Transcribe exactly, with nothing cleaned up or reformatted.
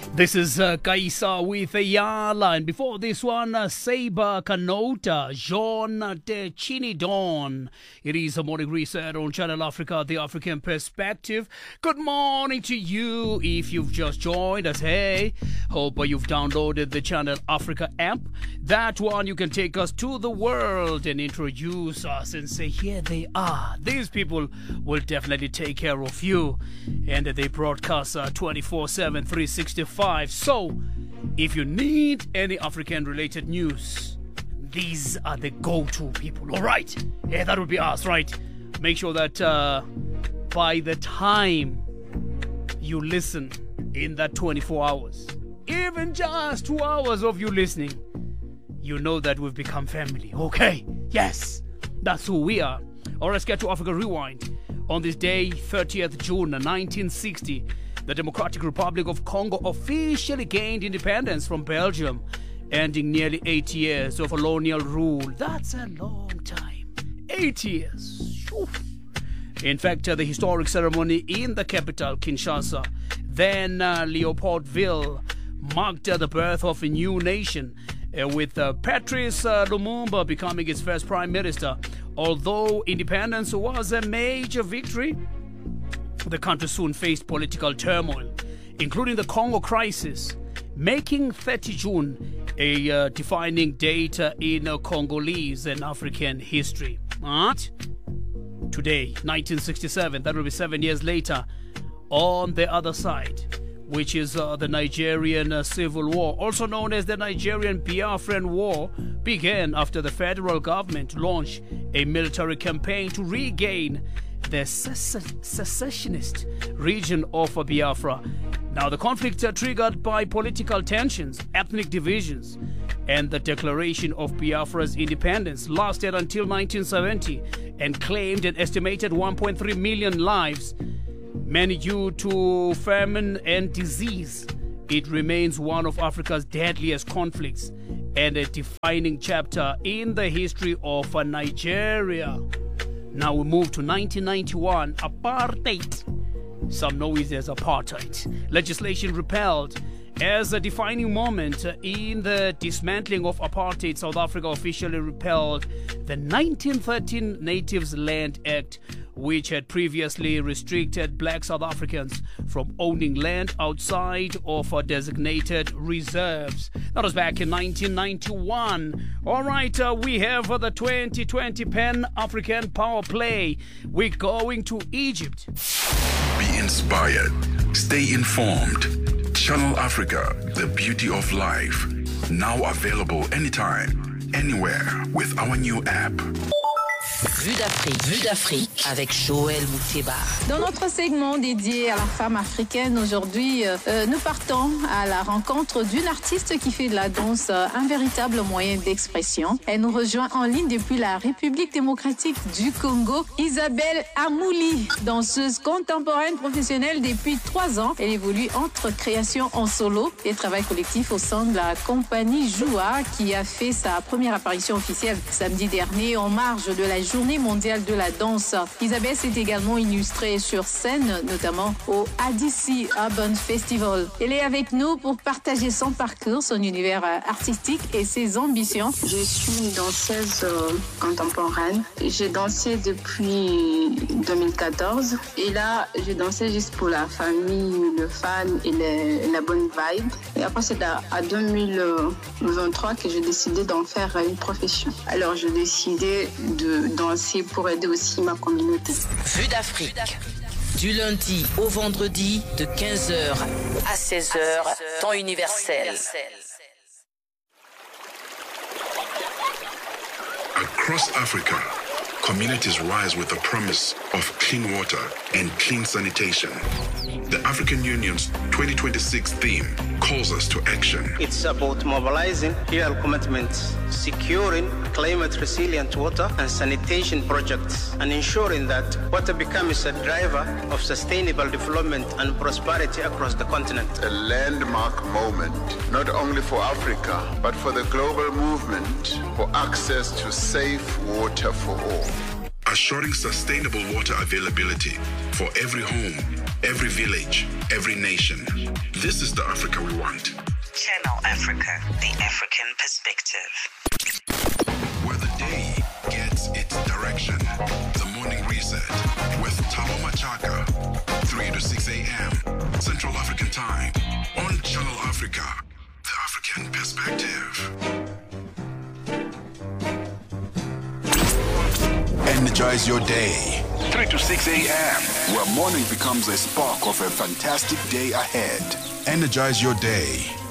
This is uh, Kaisa with Ayala, and before this one, uh, Saber Kanota, Jean de Chinidon. It is a morning reset on Channel Africa, the African perspective. Good morning to you if you've just joined us. Hey, hope uh, you've downloaded the Channel Africa app. That one you can take us to the world and introduce us and say, here they are. These people will definitely take care of you. And uh, they broadcast uh, twenty-four seven, three sixty-five. So, if you need any African-related news, these are the go-to people. All right, yeah, that would be us, right? Make sure that uh, by the time you listen in that twenty-four hours, even just two hours of you listening, you know that we've become family. Okay, yes, that's who we are. All right, let's get to Africa Rewind. On this day, thirtieth June nineteen sixty, the Democratic Republic of Congo officially gained independence from Belgium, ending nearly eight years of colonial rule. That's a long time. Eight years. Oof. In fact, uh, the historic ceremony in the capital, Kinshasa, then uh, Leopoldville, marked uh, the birth of a new nation, uh, with uh, Patrice uh, Lumumba becoming its first prime minister. Although independence was a major victory, the country soon faced political turmoil, including the Congo crisis, making thirtieth June a uh, defining date uh, in uh, Congolese and African history. But today, nineteen sixty-seven, that will be seven years later, on the other side, which is uh, the Nigerian uh, Civil War, also known as the Nigerian Biafran War, began after the federal government launched a military campaign to regain the secessionist region of Biafra. Now, the conflict uh, triggered by political tensions, ethnic divisions, and the declaration of Biafra's independence lasted until nineteen seventy and claimed an estimated one point three million lives, many due to famine and disease. It remains one of Africa's deadliest conflicts and a defining chapter in the history of uh, Nigeria. Now we move to nineteen ninety-one, apartheid. Some know it as apartheid. Legislation repealed as a defining moment in the dismantling of apartheid. South Africa officially repealed the nineteen thirteen Natives Land Act, which had previously restricted black South Africans from owning land outside of designated reserves. That was back in nineteen ninety-one. All right, uh, we have uh, the twenty twenty Pan-African Power Play. We're going to Egypt. Be inspired. Stay informed. Channel Africa, the beauty of life. Now available anytime, anywhere with our new app. Vue d'Afrique, Vue d'Afrique avec Joël Mouteba. Dans notre segment dédié à la femme africaine, aujourd'hui, euh, nous partons à la rencontre d'une artiste qui fait de la danse euh, un véritable moyen d'expression. Elle nous rejoint en ligne depuis la République démocratique du Congo, Isabelle Amouli, danseuse contemporaine professionnelle depuis trois ans. Elle évolue entre création en solo et travail collectif au sein de la compagnie Joua, qui a fait sa première apparition officielle samedi dernier en marge de la Journée mondiale de la danse. Isabelle s'est également illustrée sur scène, notamment au A D C Urban Festival. Elle est avec nous pour partager son parcours, son univers artistique et ses ambitions. Je suis une danseuse euh, contemporaine. J'ai dansé depuis deux mille quatorze et là, je dansais juste pour la famille, le fan et le, la bonne vibe. Et après, c'est à, à deux mille vingt-trois que j'ai décidé d'en faire une profession. Alors, j'ai décidé de danser pour aider aussi ma communauté. Vue d'Afrique, du lundi au vendredi de quinze heures à seize heures, temps universel. Across Africa, communities rise with the promise of clean water and clean sanitation. The African Union's twenty twenty-six theme calls us to action. It's about mobilizing real commitments, securing climate-resilient water and sanitation projects, and ensuring that water becomes a driver of sustainable development and prosperity across the continent. A landmark moment, not only for Africa, but for the global movement for access to safe water for all. Assuring sustainable water availability for every home every village, every nation. This is the Africa we want. Channel Africa, the African perspective. Where the day gets its direction. The Morning Reset with Tabo Machaka, three to six a.m. Central African Time on Channel Africa, the African perspective. Energize your day. three to six a.m. where morning becomes a spark of a fantastic day ahead. Energize your day.